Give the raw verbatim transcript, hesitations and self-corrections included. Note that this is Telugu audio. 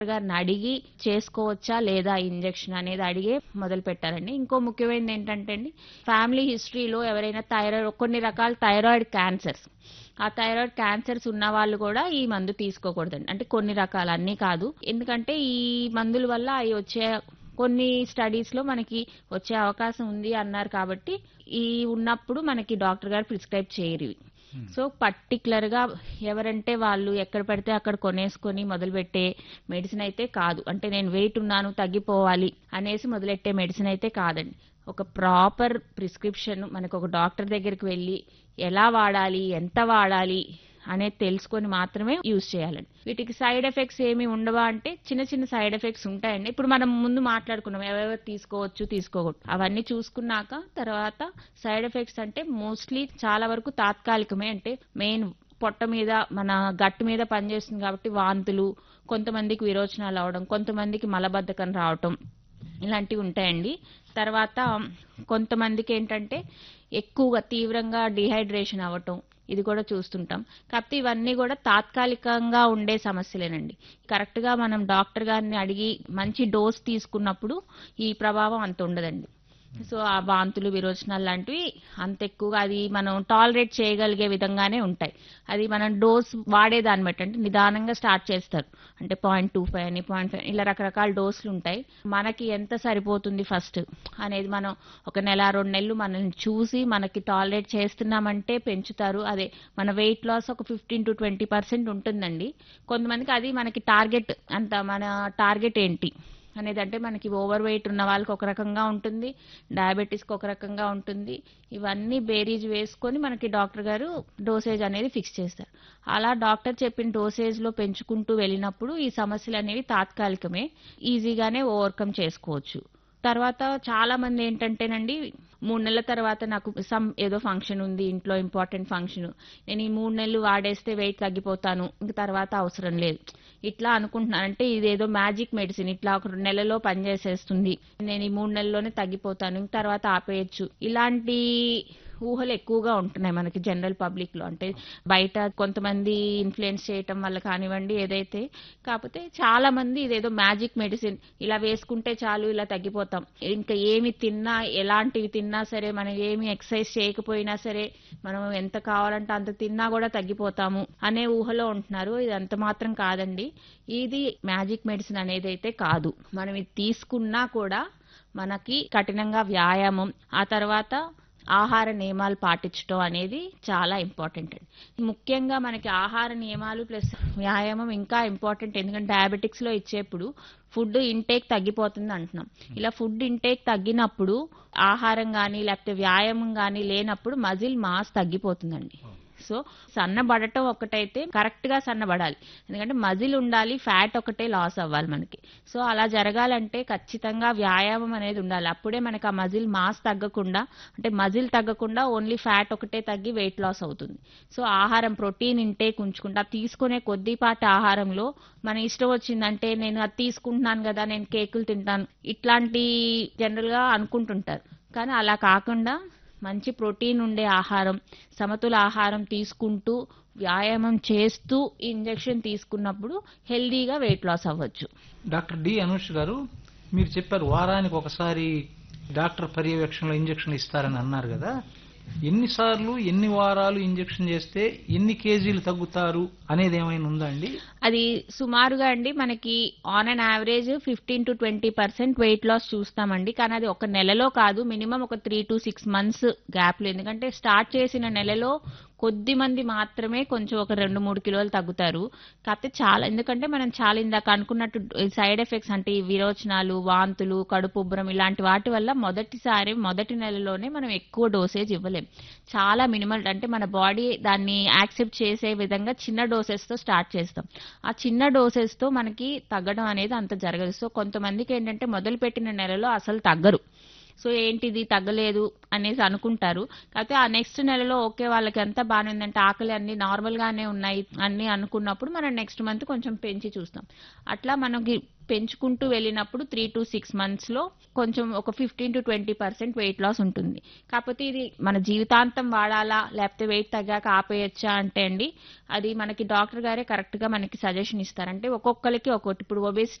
గారిని అడిగి చేసుకోవచ్చా లేదా ఇంజెక్షన్ అనేది అడిగే మొదలు పెట్టాలండి. ఇంకో ముఖ్యమైనది ఏంటంటే అండి, ఫ్యామిలీ హిస్టరీలో ఎవరైనా థైరాయిడ్ కొన్ని రకాల థైరాయిడ్ క్యాన్సర్స్ ఆ థైరాయిడ్ క్యాన్సర్స్ ఉన్న వాళ్ళు కూడా ఈ మందు తీసుకోకూడదండి. అంటే కొన్ని రకాలు అన్నీ కాదు. ఎందుకంటే ఈ మందుల వల్ల అవి వచ్చే కొన్ని స్టడీస్ లో మనకి వచ్చే అవకాశం ఉంది అన్నారు కాబట్టి ఈ ఉన్నప్పుడు మనకి డాక్టర్ గారు ప్రిస్క్రైబ్ చేయరు ఇవి. సో పర్టికులర్ గా ఎవరంటే వాళ్ళు ఎక్కడ పడితే అక్కడ కొనేసుకొని మొదలుపెట్టే మెడిసిన్ అయితే కాదు. అంటే నేను వెయిట్ ఉన్నాను తగ్గిపోవాలి అనేసి మొదలెట్టే మెడిసిన్ అయితే కాదండి. ఒక ప్రాపర్ ప్రిస్క్రిప్షన్ మనకు ఒక డాక్టర్ దగ్గరికి వెళ్ళి ఎలా వాడాలి ఎంత వాడాలి అనేది తెలుసుకొని మాత్రమే యూజ్ చేయాలండి. వీటికి సైడ్ ఎఫెక్ట్స్ ఏమి ఉండవా అంటే చిన్న చిన్న సైడ్ ఎఫెక్ట్స్ ఉంటాయండి. ఇప్పుడు మనం ముందు మాట్లాడుకున్నాం ఎవరెవరు తీసుకోవచ్చు తీసుకోకూడదు అవన్నీ చూసుకున్నాక తర్వాత సైడ్ ఎఫెక్ట్స్ అంటే మోస్ట్లీ చాలా వరకు తాత్కాలికమే. అంటే మెయిన్ పొట్ట మీద మన గట్టు మీద పనిచేస్తుంది కాబట్టి వాంతులు, కొంతమందికి విరోచనాలు అవడం, కొంతమందికి మలబద్ధకం రావటం ఇలాంటివి ఉంటాయండి. తర్వాత కొంతమందికి ఏంటంటే ఎక్కువగా తీవ్రంగా డిహైడ్రేషన్ అవ్వటం ఇది కూడా చూస్తుంటాం. కాకపోతే ఇవన్నీ కూడా తాత్కాలికంగా ఉండే సమస్యలేనండి. కరెక్ట్ గా మనం డాక్టర్ గారిని అడిగి మంచి డోస్ తీసుకున్నప్పుడు ఈ ప్రభావం అంత ఉండదండి. సో ఆ వాంతులు విరోచనాలు లాంటివి అంత ఎక్కువగా అది మనం టాలరేట్ చేయగలిగే విధంగానే ఉంటాయి. అది మనం డోస్ వాడేదాన్ని బట్టి అంటే నిదానంగా స్టార్ట్ చేస్తారు. అంటే పాయింట్ టూ ఫైవ్ అని పాయింట్ ఫైవ్ ఇలా రకరకాల డోసులు ఉంటాయి. మనకి ఎంత సరిపోతుంది ఫస్ట్ అనేది మనం ఒక నెల రెండు నెలలు మనల్ని చూసి మనకి టాలరేట్ చేస్తున్నామంటే పెంచుతారు. అదే మన వెయిట్ లాస్ ఒక ఫిఫ్టీన్ టు ట్వంటీ పర్సెంట్ ఉంటుందండి. కొంతమందికి అది మనకి టార్గెట్ అంత మన టార్గెట్ ఏంటి అనేది అంటే మనకి ఓవర్ వెయిట్ ఉన్న వాళ్ళకి ఒక రకంగా ఉంటుంది, డయాబెటీస్కి ఒక రకంగా ఉంటుంది. ఇవన్నీ బేరీజ్ వేసుకొని మనకి డాక్టర్ గారు డోసేజ్ అనేది ఫిక్స్ చేస్తారు. అలా డాక్టర్ చెప్పిన డోసేజ్ లో పెంచుకుంటూ వెళ్ళినప్పుడు ఈ సమస్యలు అనేవి తాత్కాలికమే, ఈజీగానే ఓవర్కమ్ చేసుకోవచ్చు. తర్వాత చాలా మంది ఏంటంటేనండి మూడు నెలల తర్వాత నాకు సమ్ ఏదో ఫంక్షన్ ఉంది ఇంట్లో ఇంపార్టెంట్ ఫంక్షన్, నేను ఈ మూడు నెలలు వాడేస్తే వెయిట్ తగ్గిపోతాను ఇంక తర్వాత అవసరం లేదు ఇట్లా అనుకుంటున్నాను. అంటే ఇదేదో మ్యాజిక్ మెడిసిన్ ఇట్లా ఒక నెలలో పనిచేసేస్తుంది, నేను ఈ మూడు నెలల్లోనే తగ్గిపోతాను ఇంక తర్వాత ఆపేయచ్చు, ఇలాంటి ఊహలు ఎక్కువగా ఉంటున్నాయి మనకి జనరల్ పబ్లిక్ లో. అంటే బయట కొంతమంది ఇన్ఫ్లుయెన్స్ చేయటం వల్ల కానివ్వండి ఏదైతే, కాకపోతే చాలా మంది ఇదేదో మ్యాజిక్ మెడిసిన్ ఇలా వేసుకుంటే చాలు ఇలా తగ్గిపోతాం, ఇంకా ఏమి తిన్నా ఎలాంటివి తిన్నా సరే మనం ఏమి ఎక్సర్సైజ్ చేయకపోయినా సరే మనం ఎంత కావాలంటే అంత తిన్నా కూడా తగ్గిపోతాము అనే ఊహలో ఉంటున్నారు. ఇది అంత మాత్రం కాదండి. ఇది మ్యాజిక్ మెడిసిన్ అనేది అయితే కాదు. మనం ఇది తీసుకున్నా కూడా మనకి కఠినంగా వ్యాయామం ఆ తర్వాత ఆహార నియమాలు పాటించడం అనేది చాలా ఇంపార్టెంట్ అండి. ముఖ్యంగా మనకి ఆహార నియమాలు ప్లస్ వ్యాయామం ఇంకా ఇంపార్టెంట్. ఎందుకంటే డయాబెటిక్స్ లో ఇచ్చేప్పుడు ఫుడ్ ఇంటేక్ తగ్గిపోతుంది అంటున్నాం. ఇలా ఫుడ్ ఇంటేక్ తగ్గినప్పుడు ఆహారం కానీ లేకపోతే వ్యాయామం కానీ లేనప్పుడు మజిల్ మాస్ తగ్గిపోతుందండి. సో సన్నబడటం ఒకటైతే కరెక్ట్ గా సన్నబడాలి, ఎందుకంటే మజిల్ ఉండాలి, ఫ్యాట్ ఒకటే లాస్ అవ్వాలి మనకి. సో అలా జరగాలంటే ఖచ్చితంగా వ్యాయామం అనేది ఉండాలి. అప్పుడే మనకి ఆ మజిల్ మాస్ తగ్గకుండా అంటే మజిల్ తగ్గకుండా ఓన్లీ ఫ్యాట్ ఒకటే తగ్గి వెయిట్ లాస్ అవుతుంది. సో ఆహారం ప్రోటీన్ ఇంటేక్ ఉంచుకుంటా తీసుకునే కొద్దిపాటి ఆహారంలో మన ఇష్టం వచ్చిందంటే నేను అది తీసుకుంటున్నాను కదా నేను కేకులు తింటాను ఇట్లాంటి జనరల్ గా అనుకుంటుంటారు. కానీ అలా కాకుండా మంచి ప్రోటీన్ ఉండే ఆహారం సమతుల ఆహారం తీసుకుంటూ వ్యాయామం చేస్తూ ఇంజెక్షన్ తీసుకున్నప్పుడు హెల్దీగా వెయిట్ లాస్ అవ్వచ్చు. డాక్టర్ డి అనుష్ గారు, మీరు చెప్పారు వారానికి ఒకసారి డాక్టర్ పర్యవేక్షణలో ఇంజెక్షన్ ఇస్తారని అన్నారు కదా, ఎన్నిసార్లు ఎన్ని వారాలు ఇంజెక్షన్ చేస్తే ఎన్ని కేజీలు తగ్గుతారు అనేది ఏమైనా ఉందా అండి? అది సుమారుగా అండి మనకి on an average fifteen to twenty percent weight loss చూస్తామండి. కానీ అది ఒక నెలలో కాదు, మినిమం ఒక three to six months gap లో. ఎందుకంటే స్టార్ట్ చేసిన నెలలో కొద్ది మంది మాత్రమే కొంచెం ఒక రెండు మూడు కిలోలు తగ్గుతారు. కాకపోతే చాలా ఎందుకంటే మనం చాలా ఇందాక అనుకున్నట్టు సైడ్ ఎఫెక్ట్స్ అంటే ఈ విరోచనాలు, వాంతులు, కడుపు ఉబ్బరం ఇలాంటి వాటి వల్ల మొదటిసారి మొదటి నెలలోనే మనం ఎక్కువ డోసేజ్ ఇవ్వలేం. చాలా మినిమల్ అంటే మన బాడీ దాన్ని యాక్సెప్ట్ చేసే విధంగా చిన్న డోసెస్ తో స్టార్ట్ చేస్తాం. ఆ చిన్న డోసెస్ తో మనకి తగ్గడం అనేది అంత జరగదు. సో కొంతమందికి ఏంటంటే మొదలు పెట్టిన నెలలో అసలు తగ్గరు. సో ఏంటిది తగ్గలేదు అనేసి అనుకుంటారు. కాకపోతే ఆ నెక్స్ట్ నెలలో ఓకే వాళ్ళకి అంతా బాగానే ఉందంటే ఆకలి అన్ని నార్మల్ గానే ఉన్నాయి అన్ని అనుకున్నప్పుడు మనం నెక్స్ట్ మంత్ కొంచెం పెంచి చూస్తాం. అట్లా మనకి పెంచుకుంటూ వెళ్ళినప్పుడు త్రీ టు సిక్స్ మంత్స్ లో కొంచెం ఒక fifteen to twenty percent weight loss ఉంటుంది. కాకపోతే ఇది మన జీవితాంతం వాడాలా లేకపోతే వెయిట్ తగ్గాక ఆపేయచ్చా అంటే అండి అది మనకి డాక్టర్ గారే కరెక్ట్ గా మనకి సజెషన్ ఇస్తారు. అంటే ఒక్కొక్కరికి ఒక్కొక్కటి ఇప్పుడు ఒబేసిటీ